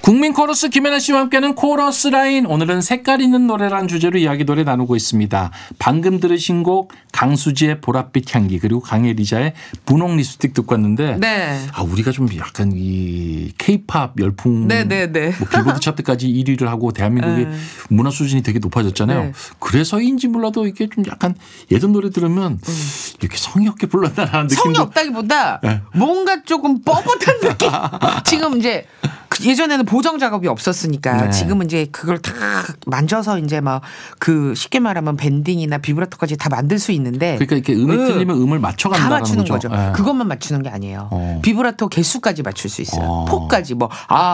국민 코러스 김연아 씨와 함께하는 코러스 라인. 오늘은 색깔 있는 노래라는 주제로 이야기 노래 나누고 있습니다. 방금 들으신 곡 강수지의 보랏빛 향기 그리고 강혜리자의 분홍 립스틱 듣고 왔는데 네. 우리가 좀 약간 이 K-팝 열풍 네네네. 뭐 빌보드 차트까지 1위를 하고 대한민국의 문화 수준이 되게 높아졌잖아요. 네. 그래서인지 몰라도 이게 좀 약간 예전 노래 들으면 이렇게 성의 없게 불렀다라는 느낌도. 성이 없다기보다 네. 뭔가 조금 뻣뻣한 느낌. 지금 이제 예전에는 보정 작업이 없었으니까 네. 지금은 이제 그걸 다 만져서 이제 막 그 쉽게 말하면 밴딩이나 비브라토까지 다 만들 수 있는데 그러니까 이렇게 음이 틀리면 음을 맞춰간다는 다 맞추는 거죠. 네. 그것만 맞추는 게 아니에요. 비브라토 개수까지 맞출 수 있어요. 폭까지 뭐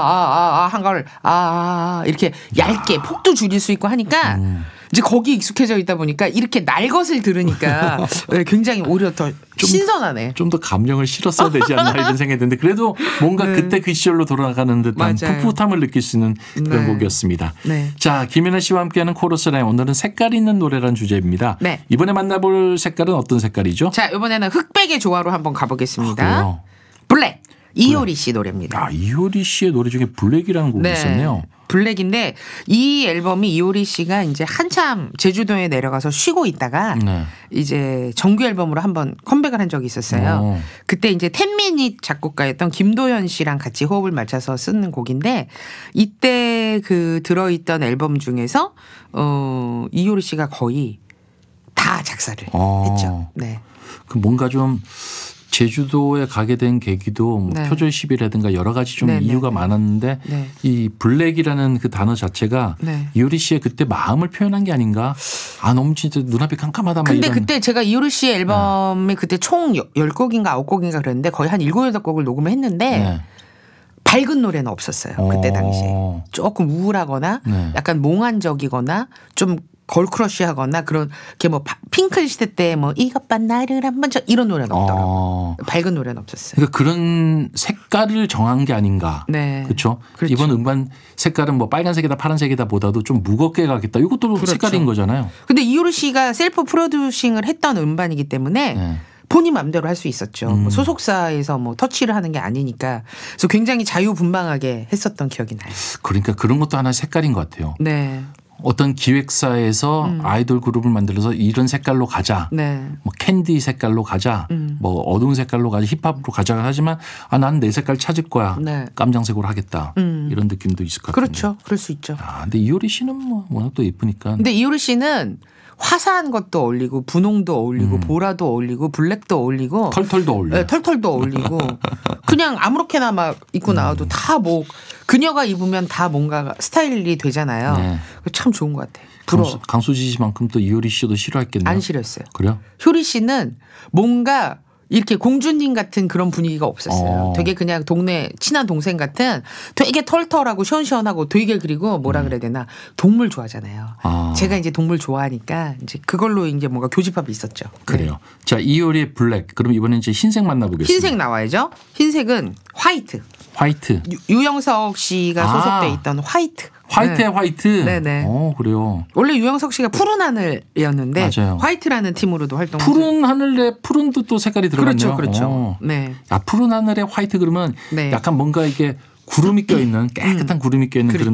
한 걸 이렇게 얇게 폭도 줄일 수 있고 하니까 이제 거기 익숙해져 있다 보니까 이렇게 날 것을 들으니까 굉장히 오히려 더 신선하네. 좀 더 감정을 실었어야 되지 않나 이런 생각이 드는데 그래도 뭔가 그때 그 시절로 돌아가는 듯한 맞아요. 풋풋함을 느낄 수 있는 그런 네. 곡이었습니다. 네. 자, 김연아 씨와 함께하는 코러스 라인 오늘은 색깔 있는 노래라는 주제입니다. 네. 이번에 만나볼 색깔은 어떤 색깔이죠? 자, 이번에는 흑백의 조화로 한번 가보겠습니다. 그래요? 블랙. 이효리 씨 노래입니다. 이효리 씨의 노래 중에 블랙이라는 곡이 있었네요. 블랙인데 이 앨범이 이효리 씨가 이제 한참 제주도에 내려가서 쉬고 있다가 네. 이제 정규 앨범으로 한번 컴백을 한 적이 있었어요. 그때 이제 텐미닛 작곡가였던 김도현 씨랑 같이 호흡을 맞춰서 쓰는 곡인데 이때 그 들어있던 앨범 중에서 이효리 씨가 거의 다 작사를 했죠. 네. 그 뭔가 좀 제주도에 가게 된 계기도 뭐 네. 표절시비라든가 여러 가지 좀 네네. 이유가 많았는데 네. 이 블랙이라는 그 단어 자체가 네. 이효리 씨의 그때 마음을 표현한 게 아닌가? 너무 진짜 눈앞이 깜깜하다. 근데 이런. 그때 제가 이효리 씨 앨범이 그때 총 10곡인가 9곡인가 그랬는데 거의 한 7, 8곡을 녹음을 했는데 네. 밝은 노래는 없었어요. 그때 당시에. 조금 우울하거나 네. 약간 몽환적이거나 좀 걸크러쉬하거나 그런 게 뭐 핑클 시대 때 뭐 이것 봐 나를 한번 이런 노래는 없더라고요. 밝은 노래는 없었어요. 그러니까 그런 색깔을 정한 게 아닌가. 네. 그렇죠? 그렇죠. 이번 음반 색깔은 뭐 빨간색이다 파란색이다 보다도 좀 무겁게 가겠다. 이것도 그렇죠. 색깔인 거잖아요. 근데 이효리 씨가 셀프 프로듀싱을 했던 음반이기 때문에 네. 본인 마음대로 할 수 있었죠. 뭐 소속사에서 뭐 터치를 하는 게 아니니까. 그래서 굉장히 자유분방하게 했었던 기억이 나요. 그러니까 그런 것도 하나의 색깔인 것 같아요. 네. 어떤 기획사에서 아이돌 그룹을 만들어서 이런 색깔로 가자. 네. 뭐 캔디 색깔로 가자. 뭐 어두운 색깔로 가자. 힙합으로 가자 하지만 나는 내 색깔 찾을 거야. 네. 깜장색으로 하겠다. 이런 느낌도 있을 것 같아요. 그렇죠. 그럴 수 있죠. 근데 이효리 씨는 뭐 워낙 또 예쁘니까. 근데 이효리 씨는 화사한 것도 어울리고 분홍도 어울리고 보라도 어울리고 블랙도 어울리고 털털도 어울려. 네, 털털도 어울리고 그냥 아무렇게나 막 입고 나와도 다 뭐 그녀가 입으면 다 뭔가 스타일이 되잖아요. 네. 참 좋은 것 같아요. 부러워. 강수지 씨만큼 또 이효리 씨도 싫어했겠네요. 안 싫었어요. 그래요? 효리 씨는 뭔가 이렇게 공주님 같은 그런 분위기가 없었어요. 되게 그냥 동네 친한 동생 같은 되게 털털하고 시원시원하고 되게 그리고 뭐라 그래야 되나 동물 좋아하잖아요. 제가 이제 동물 좋아하니까 이제 그걸로 이제 뭔가 교집합이 있었죠. 그래요. 네. 자, 이효리의 블랙. 그럼 이번엔 이제 흰색 만나보겠습니다. 흰색 나와야죠. 흰색은 화이트. 화이트. 유영석 씨가 소속돼 있던 화이트. 화이트의 네. 화이트. 네네. 그래요. 원래 유영석 씨가 푸른 하늘이었는데 맞아요. 화이트라는 팀으로도 활동을 푸른 하늘에 푸른도 또 색깔이 들어갔네요. 그렇죠. 네. 푸른 하늘에 화이트 그러면 네. 약간 뭔가 이게 구름이 껴있는 깨끗한 구름이 껴있는 그런